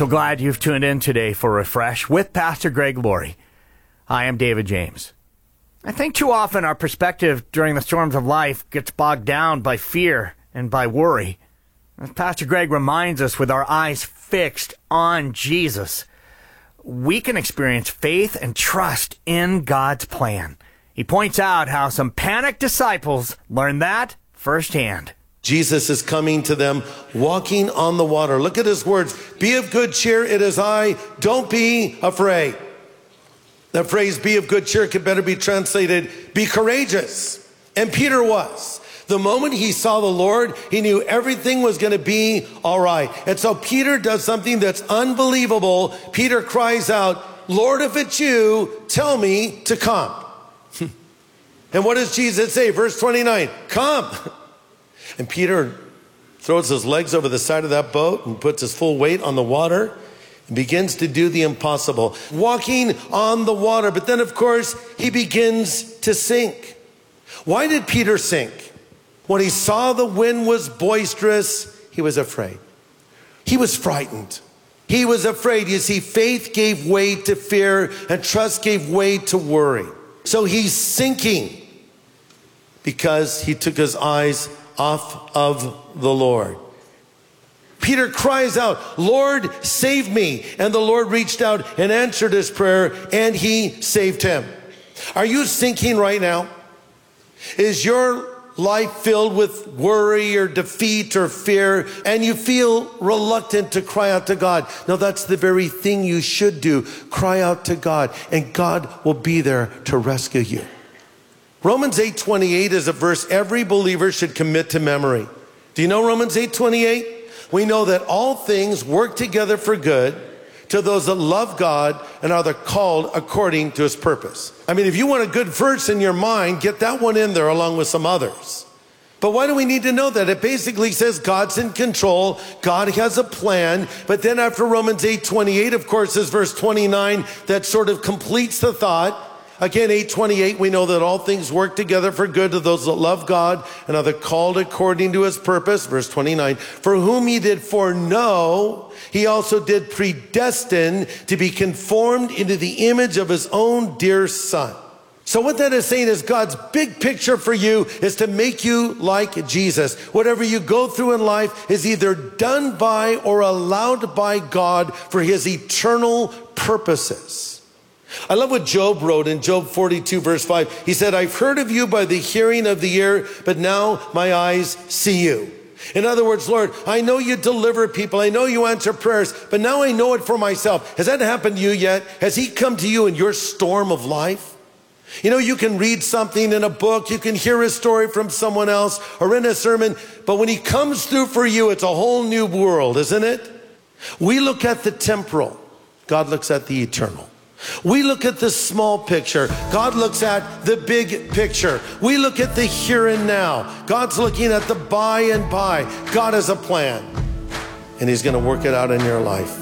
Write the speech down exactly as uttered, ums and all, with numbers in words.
So glad you've tuned in today for Refresh with Pastor Greg Laurie. I am David James. I think too often our perspective during the storms of life gets bogged down by fear and by worry. As Pastor Greg reminds us, with our eyes fixed on Jesus, we can experience faith and trust in God's plan. He points out how some panicked disciples learned that firsthand. Jesus is coming to them, walking on the water. Look at his words. Be of good cheer, it is I. Don't be afraid. That phrase, be of good cheer, could better be translated, be courageous. And Peter was. The moment he saw the Lord, he knew everything was going to be all right. And so Peter does something that's unbelievable. Peter cries out, Lord, if it's you, tell me to come. And what does Jesus say? Verse twenty-nine, come. And Peter throws his legs over the side of that boat and puts his full weight on the water and begins to do the impossible, walking on the water. But then, of course, he begins to sink. Why did Peter sink? When he saw the wind was boisterous, he was afraid. He was frightened. He was afraid. You see, faith gave way to fear and trust gave way to worry. So he's sinking because he took his eyes off of the Lord. Peter cries out, Lord, save me. And the Lord reached out and answered his prayer, and he saved him. Are you sinking right now? Is your life filled with worry or defeat or fear, and you feel reluctant to cry out to God? No, that's the very thing you should do. Cry out to God, and God will be there to rescue you. Romans eight twenty-eight is a verse every believer should commit to memory. Do you know Romans eight twenty-eight? We know that all things work together for good to those that love God and are the called according to his purpose. I mean, if you want a good verse in your mind, get that one in there along with some others. But why do we need to know that? It basically says God's in control. God has a plan. But then after Romans eight twenty-eight, of course, is verse twenty-nine that sort of completes the thought. Again, eight twenty-eight, we know that all things work together for good to those that love God and are the called according to his purpose. Verse twenty-nine, for whom he did foreknow, he also did predestine to be conformed into the image of his own dear son. So what that is saying is God's big picture for you is to make you like Jesus. Whatever you go through in life is either done by or allowed by God for his eternal purposes. I love what Job wrote in Job forty-two, verse five. He said, I've heard of you by the hearing of the ear, but now my eyes see you. In other words, Lord, I know you deliver people. I know you answer prayers, but now I know it for myself. Has that happened to you yet? Has he come to you in your storm of life? You know, you can read something in a book, you can hear a story from someone else or in a sermon, but when he comes through for you, it's a whole new world, isn't it? We look at the temporal. God looks at the eternal. We look at the small picture. God looks at the big picture. We look at the here and now. God's looking at the by and by. God has a plan, and he's going to work it out in your life.